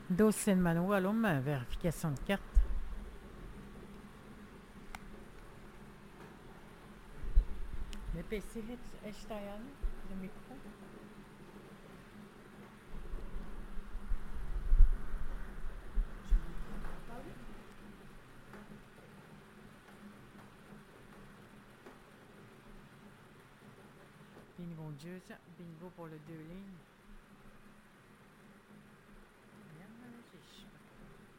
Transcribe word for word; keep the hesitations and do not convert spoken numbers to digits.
Dosen manual om vérification de carte. Le P C est extérieur, le micro. Bingo deux, bingo pour le deux lignes.